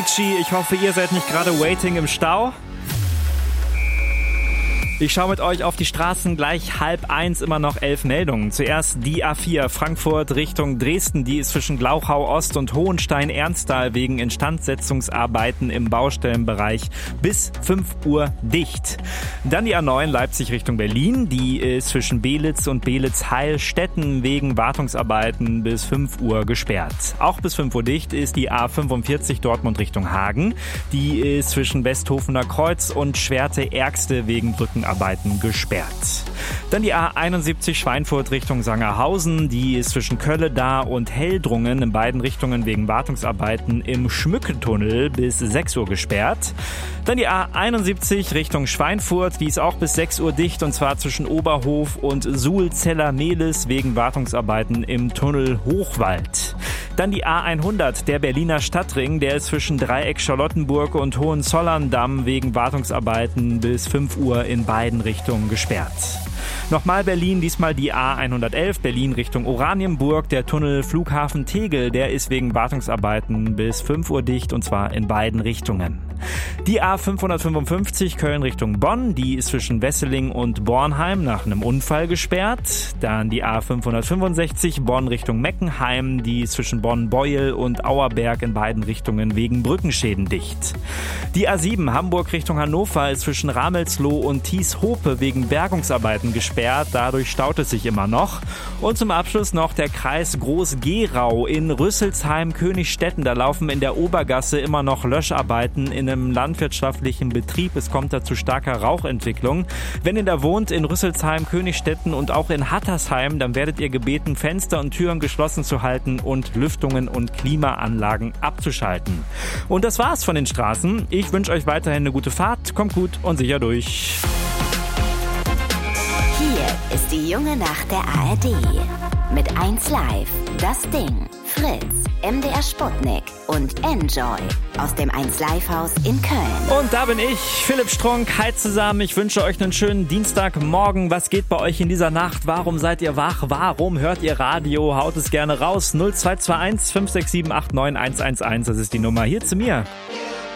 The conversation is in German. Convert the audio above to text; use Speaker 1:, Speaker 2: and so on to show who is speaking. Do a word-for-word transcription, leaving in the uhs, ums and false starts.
Speaker 1: Avicii. Ich hoffe, ihr seid nicht gerade waiting im Stau. Ich schaue mit euch auf die Straßen, gleich halb eins, immer noch elf Meldungen. Zuerst die A vier Frankfurt Richtung Dresden, die ist zwischen Glauchau Ost und Hohenstein-Ernsthal wegen Instandsetzungsarbeiten im Baustellenbereich bis fünf Uhr dicht. Dann die A neun Leipzig Richtung Berlin, die ist zwischen Belitz und Belitz-Heilstätten wegen Wartungsarbeiten bis fünf Uhr gesperrt. Auch bis fünf Uhr dicht ist die A fünfundvierzig Dortmund Richtung Hagen, die ist zwischen Westhofener Kreuz und Schwerte-Ergste wegen Brückenarbeiten Arbeiten gesperrt. Dann die A einundsiebzig Schweinfurt Richtung Sangerhausen, die ist zwischen Kölle-Dar und Heldrungen in beiden Richtungen wegen Wartungsarbeiten im Schmückentunnel bis sechs Uhr gesperrt. Dann die A einundsiebzig Richtung Schweinfurt, die ist auch bis sechs Uhr dicht und zwar zwischen Oberhof und Suhl-Zeller-Mehlis wegen Wartungsarbeiten im Tunnel Hochwald. Dann die A hundert, der Berliner Stadtring, der ist zwischen Dreieck Charlottenburg und Hohenzollern-Damm wegen Wartungsarbeiten bis fünf Uhr in beiden Richtungen gesperrt. Nochmal Berlin, diesmal die A hundertelf, Berlin Richtung Oranienburg. Der Tunnel Flughafen Tegel, der ist wegen Wartungsarbeiten bis fünf Uhr dicht und zwar in beiden Richtungen. Die A fünfhundertfünfundfünfzig Köln Richtung Bonn, die ist zwischen Wesseling und Bornheim nach einem Unfall gesperrt. Dann die A fünfhundertfünfundsechzig Bonn Richtung Meckenheim, die ist zwischen Bonn-Beuel und Auerberg in beiden Richtungen wegen Brückenschäden dicht. Die A sieben Hamburg Richtung Hannover ist zwischen Ramelsloh und Thies-Hope wegen Bergungsarbeiten gesperrt, dadurch staut es sich immer noch. Und zum Abschluss noch der Kreis Groß-Gerau in Rüsselsheim-Königstetten, da laufen in der Obergasse immer noch Löscharbeiten in einem landwirtschaftlichen Betrieb. Es kommt da zu starker Rauchentwicklung. Wenn ihr da wohnt in Rüsselsheim, Königstetten und auch in Hattersheim, dann werdet ihr gebeten, Fenster und Türen geschlossen zu halten und Lüftungen und Klimaanlagen abzuschalten. Und das war's von den Straßen. Ich wünsche euch weiterhin eine gute Fahrt. Kommt gut und sicher durch.
Speaker 2: Hier ist die junge Nacht der A R D. Mit eins Live, das Ding, Fritz, M D R Sputnik und Enjoy aus dem eins Live Haus in Köln.
Speaker 1: Und da bin ich, Philipp Strunk. Hi zusammen, ich wünsche euch einen schönen Dienstagmorgen. Was geht bei euch in dieser Nacht? Warum seid ihr wach? Warum hört ihr Radio? Haut es gerne raus. null zwei zwei eins fünf sechs sieben acht neun eins eins eins, das ist die Nummer hier zu mir.